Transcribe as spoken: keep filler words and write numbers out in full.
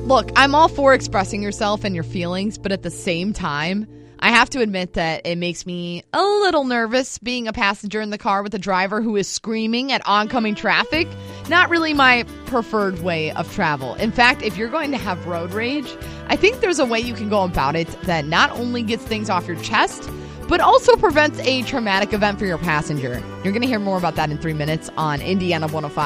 Look, I'm all for expressing yourself and your feelings, but at the same time, I have to admit that it makes me a little nervous being a passenger in the car with a driver who is screaming at oncoming traffic. Not really my preferred way of travel. In fact, if you're going to have road rage, I think there's a way you can go about it that not only gets things off your chest, but also prevents a traumatic event for your passenger. You're going to hear more about that in three minutes on Indiana one oh five.